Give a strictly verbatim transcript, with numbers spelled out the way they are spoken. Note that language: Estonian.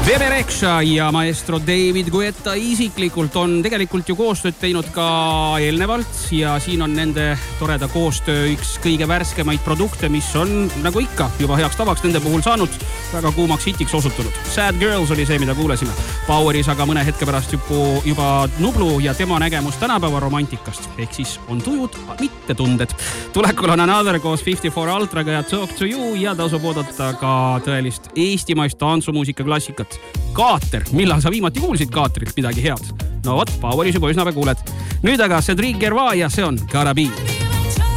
Veberexa ja maestro David Guetta isiklikult on tegelikult ju koostööd teinud ka eelnevalt ja siin on nende toreda koostöö üks kõige värskemaid produkte, mis on nagu ikka juba heaks tavaks nende puhul saanud, väga kuumaks hitiks osutunud. Sad Girls oli see, mida kuulesime. Poweris aga mõne hetke pärast juba, juba Nublu ja tema nägemus tänapäeva romantikast. Ehk siis on tujud, mitte tunded. Tulekul on Another koos fifty-four Ultraga ja Talk to You ja tasub oodata ka tõelist eestimaist tantsumuusika klassikat. Kaater, millal sa viimati kuulsid Kaatrilt midagi head? No vot, Poweris juba üsna kuuled. Nüüd aga Cedric Gervais ja see on Gotta Be.